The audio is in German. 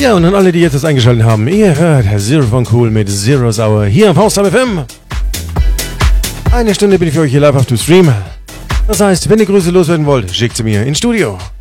Ja, und an alle, die jetzt das eingeschaltet haben, ihr hört Zero von Cool mit Zero Hour hier auf Haustam FM. Eine Stunde bin ich für euch hier live auf dem Stream. Das heißt, wenn ihr Grüße loswerden wollt, schickt sie mir ins Studio.